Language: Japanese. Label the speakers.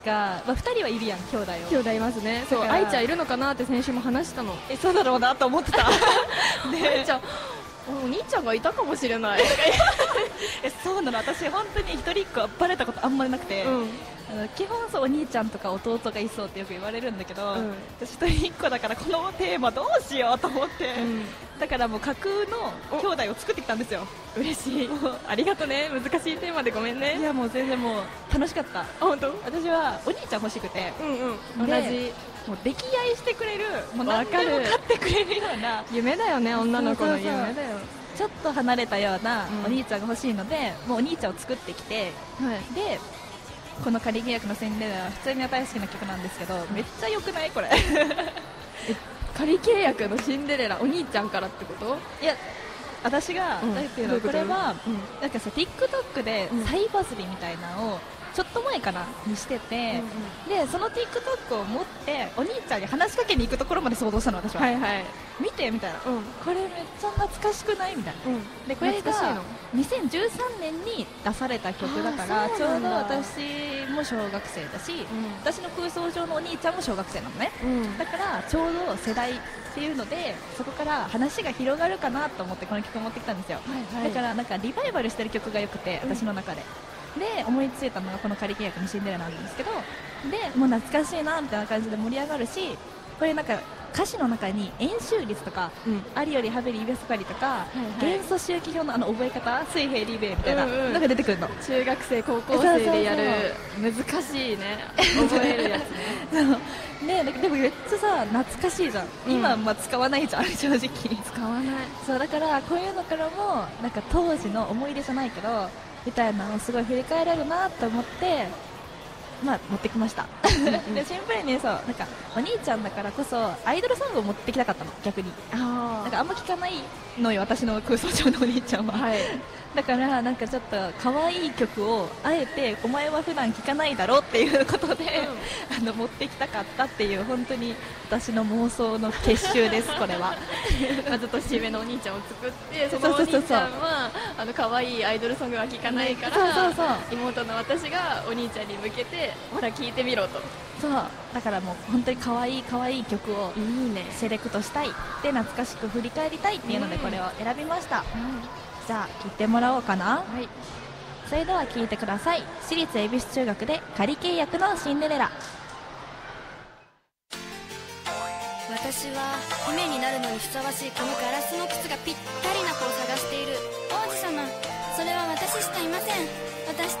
Speaker 1: が、まあ、2人はいるやん、兄弟を。
Speaker 2: 兄弟いますね。そう、愛ちゃんいるのかなって先週も話したの。
Speaker 1: そうだろうなと思ってた。
Speaker 2: 愛ちゃん、お兄ちゃんがいたかもしれない。
Speaker 1: そうなの、私本当に一人っ子はバレたことあんまりなくて、基本そうお兄ちゃんとか弟がいそうってよく言われるんだけど、私一人っ子だからこのテーマどうしようと思って、だからもう架空の兄弟を作ってきたんですよ。
Speaker 2: 嬉しい、ありがとね。難しいテーマでごめんね。
Speaker 1: いやもう全然もう楽しかった。
Speaker 2: 本当？
Speaker 1: 私はお兄ちゃん欲しくて、
Speaker 2: 同じ。
Speaker 1: もう溺愛してくれる、もう何でも買ってくれるような
Speaker 2: 夢だよね、女の子の夢だよ。
Speaker 1: ちょっと離れたようなお兄ちゃんが欲しいので、もうお兄ちゃんを作ってきて、でこの仮契約のシンデレラは普通に大好きな曲なんですけど、めっちゃ良くないこれ。
Speaker 2: 仮契約のシンデレラ、お兄ちゃんからってこと？
Speaker 1: いや、私が、だっていうのこれは、なんかさ TikTok で再バズりみたいなのをちょっと前かなにしてて、でその TikTok を持ってお兄ちゃんに話しかけに行くところまで想像したの、私は。見てみたいな、これめっちゃ懐かしくないみたいな、でこれが2013年に出された曲だから、ちょうど私も小学生だし、私の空想上のお兄ちゃんも小学生なのね、だからちょうど世代っていうので、そこから話が広がるかなと思ってこの曲を持ってきたんですよ。だからなんかリバイバルしてる曲が良くて、私の中で。で思いついたのがこの仮契約のシンデレラなんですけど、でもう懐かしいなみたいな感じで盛り上がるし、これなんか歌詞の中に円周率とか、ありよりハベリイベソカリとか、元素周期表の覚え方、水平リベみたいなのが出てくるの。
Speaker 2: 中学生高校生でやる難しいね、覚えるやつね。
Speaker 1: でもめっちゃさ懐かしいじゃん、今まあ使わないじゃん正直。
Speaker 2: 使わない。
Speaker 1: そうだからこういうのからもなんか当時の思い出じゃないけどみたいなのをすごい振り返れるなと思って、まあ、持ってきました。でシンプルにそうなんかお兄ちゃんだからこそアイドルソングを持ってきたかったの、逆に。なんかあんま聞かないのよ、私の空想上のお兄ちゃんは。だからなんかちょっと可愛い曲をあえてお前は普段聴かないだろっていうことで、持ってきたかったっていう、本当に私の妄想の結集ですこれは。
Speaker 2: まず年上のお兄ちゃんを作って、そのお兄ちゃんは可愛いアイドルソングは聴かないから、妹の私がお兄ちゃんに向けてほら聴いてみろと。
Speaker 1: そうだからもう本当に可愛い可愛い曲をセレクトしたいで、懐かしく振り返りたいっていうのでこれを選びました。じゃあ聴いてもらおうかな。それでは聴いてください。私立恵比寿中学で仮契約のシンデレラ。
Speaker 3: 私は姫になるのにふさわしいこのガラスの靴がぴったりな子を探している。王子様、それは私しかいません。私